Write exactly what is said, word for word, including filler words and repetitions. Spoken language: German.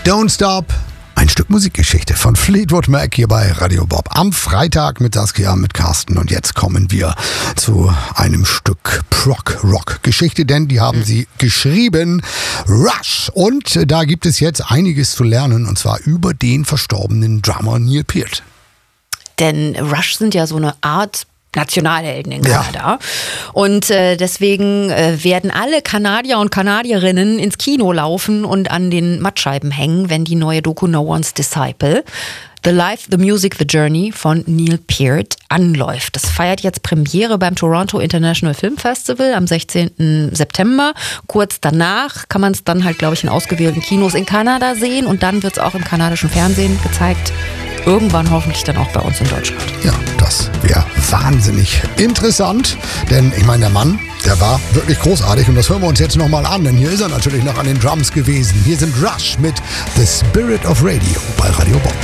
Don't Stop. Ein Stück Musikgeschichte von Fleetwood Mac hier bei Radio Bob. Am Freitag mit Saskia, mit Carsten. Und jetzt kommen wir zu einem Stück Prog-Rock-Geschichte, denn die haben sie geschrieben. Rush. Und da gibt es jetzt einiges zu lernen, und zwar über den verstorbenen Drummer Neil Peart. Denn Rush sind ja so eine Art Nationalhelden in Kanada. Ja. Und äh, deswegen äh, werden alle Kanadier und Kanadierinnen ins Kino laufen und an den Mattscheiben hängen, wenn die neue Doku No One's Disciple, The Life, The Music, The Journey von Neil Peart anläuft. Das feiert jetzt Premiere beim Toronto International Film Festival am sechzehnten September. Kurz danach kann man es dann halt, glaube ich, in ausgewählten Kinos in Kanada sehen und dann wird es auch im kanadischen Fernsehen gezeigt. Irgendwann hoffentlich dann auch bei uns in Deutschland. Ja, das wäre wahnsinnig interessant, denn ich meine, der Mann, der war wirklich großartig und das hören wir uns jetzt nochmal an, denn hier ist er natürlich noch an den Drums gewesen. Hier sind Rush mit The Spirit of Radio bei Radio Bob.